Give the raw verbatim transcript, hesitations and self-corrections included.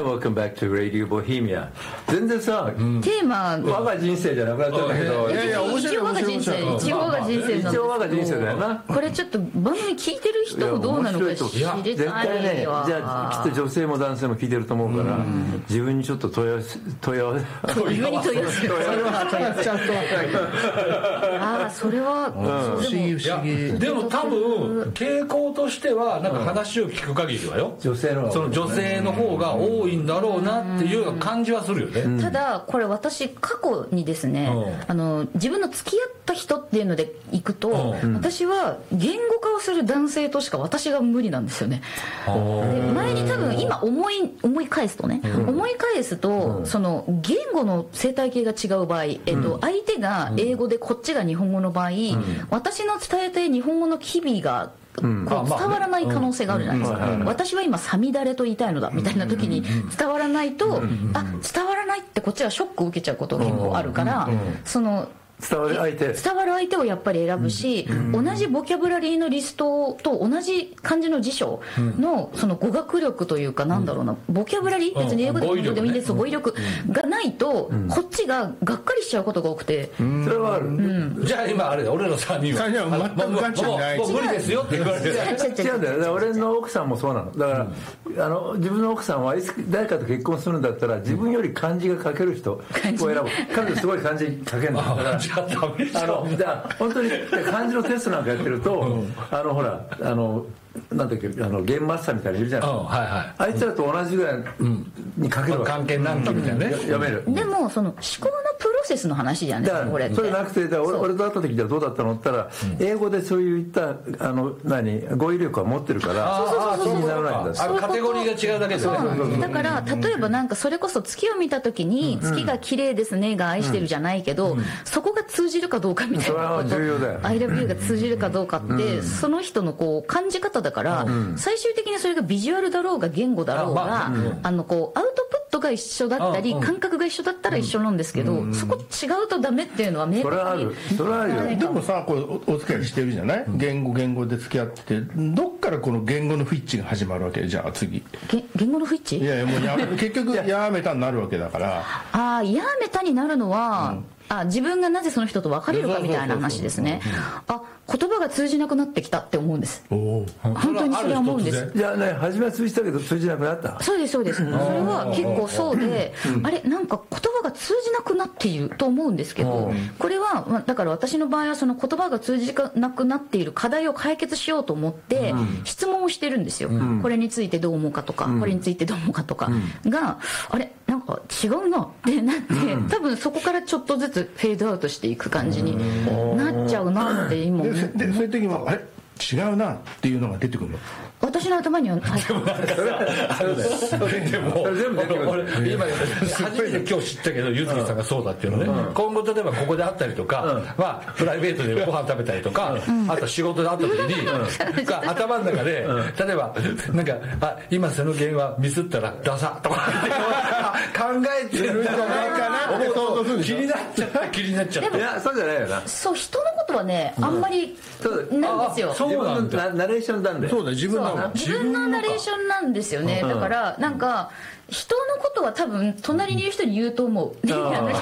Welcome back to Radio Bohemia。全然さ、 テーマ我が人生じゃなくなっちゃったけど、 いやいや面白い、我が人生、一応我が人生なんです。 一応我が人生だよな。 これちょっと番組聞いてる人もどうなのか知りたいわ。 絶対ね、じゃあきっと女性も男性も聞いてると思うから、自分にちょっと問い合わせ問い合わせ自分に問い合わせ。それは問い合わせ。ああ、それは不思議不思議。 でも多分傾向としてはなんか話を聞く限りはよ、 女性のその女性の方が多いんだろうなっていうような感じはするよね。 ただこれ私過去にですね、あの自分の付き合った人っていうのでいくと、私は言語化をする男性としか私が無理なんですよね。で前に多分今思い思い返すとね、思い返すとその言語の生態系が違う場合、えっと相手が英語でこっちが日本語の場合、私の伝えたい日本語の機微がこう伝わらない可能性があるじゃないですか。私は今さみだれと言いたいのだみたいな時に伝わらないと、あ、伝わらないってこっちはショックを受けちゃうことが結構あるから、その伝わる相手伝わる相手をやっぱり選ぶし、同じボキャブラリーのリストと同じ漢字の辞書のその語学力というか、なんだろうな、ボキャブラリー、別に英語でも日本語でもいいんです、語彙力がないとこっちががっかりしちゃうことが多くて、 それはある。 じゃあ今あれだ、俺らさんにんは全くガチじゃない。 もう無理ですよって言われてる。 違うんだよ。俺の奥さんもそうなの。だからあの自分の奥さんはいつ誰かと結婚するんだったら自分より漢字が書ける人を選ぶ。彼女すごい漢字書けるんだから。 じゃあダメでしょ。 じゃあ本当に漢字のテストなんかやってると、うん、あのほらあのなんだっけ、あのゲームマスターみたいにいるじゃない、うん、はいはい、あいつらと同じぐらいに書けるわけ、うん、 関係何期みたいなね、 やめる。 でもその思考のプロセスの話じゃないですか、これって。 それなくて、だ俺, 俺と会った時ではどうだったのって言ったら、うん、英語でそういったあの何語彙力は持ってるから気にならないんだ。 あ、カテゴリーが違うだけですね。 だから例えばなんかそれこそ月を見た時に、うん、月が綺麗ですねが愛してるじゃないけど、うん、そこが通じるかどうかみたいなこと、 重要だよ。 I love you が通じるかどうかって、うん、その人のこう感じ方だから、うん、最終的にそれがビジュアルだろうが言語だろうが、あ、まあうん、あのこうアウトプットが一緒だったり、感覚が一緒だったら一緒なんですけど、うん、そこ違うとダメっていうのは明確に。 それはある。それはあるよ。 でもさ、こうお付き合いしてるじゃない、うん、言語言語で付き合ってどっからこの言語のフィッチが始まるわけ。じゃあ次言語のフィッチ、 いやいやもうや結局やめたになるわけだから。 ああ、やめたになるのは、うん、あ、自分がなぜその人と別れるかみたいな話ですね。あ、言葉が通じなくなってきたって思うんです。お本当にそれは思うんです。 じゃあね、初めは通じたけど通じなくなった。 そうですそうです。それは結構そうで、あれなんか言葉が通じなくなっていると思うんですけど、これはだから私の場合はその言葉が通じなくなっている課題を解決しようと思って質問をしてるんですよ。これについてどう思うかとか、これについてどう思うかとかが、あれなんか違うなってなって、多分そこからちょっとずつフェードアウトしていく感じになっちゃうなって今思って。 でそういう時もあれ違うなっていうのが出てくるの。 私の頭には入ってでも俺今初めて今日知ったけど、ゆずきさんがそうだっていうのね、今後例えばここで会ったりとか、まあプライベートでご飯食べたりとか、あと仕事で会った時に頭の中で例えばなんか、あ、今その件はミスったらダサとか考えてるんじゃないかなって思うと気になっちゃった気になっちゃった。 いや、そうじゃないよな。 そう、人のことはね、あんまりなんですよ。 そうなんだ。ナレーションなんで。 そうだ、自分の自分のナレーションなんですよね。だからなんか人のことは多分隣にいる人に言うと思う。